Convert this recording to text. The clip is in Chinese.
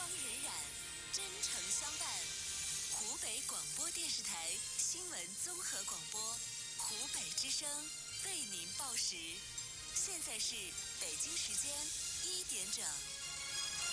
荏苒，真诚相伴。湖北广播电视台新闻综合广播，湖北之声为您报时。现在是北京时间1点整。